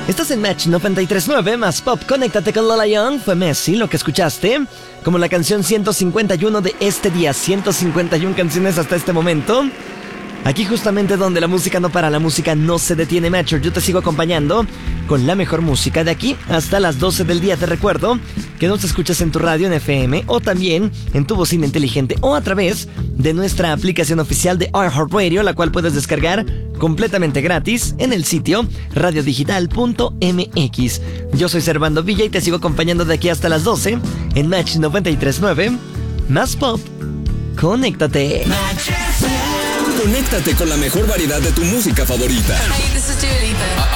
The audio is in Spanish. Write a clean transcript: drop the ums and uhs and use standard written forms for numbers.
Estás en Match 93.9 más pop. Conéctate con Lola Young. Fue Messi lo que escuchaste, como la canción 151 de este día. 151 canciones hasta este momento. Aquí justamente donde la música no para, la música no se detiene, Matcher. Yo te sigo acompañando con la mejor música de aquí hasta las 12 del día. Te recuerdo que nos escuchas en tu radio en FM o también en tu bocina inteligente o a través de nuestra aplicación oficial de iHeartRadio, la cual puedes descargar completamente gratis en el sitio radiodigital.mx. Yo soy Servando Villa y te sigo acompañando de aquí hasta las 12 en Match 93.9 más pop. Conéctate. Conéctate con la mejor variedad de tu música favorita. Hey, this is Dua Lipa.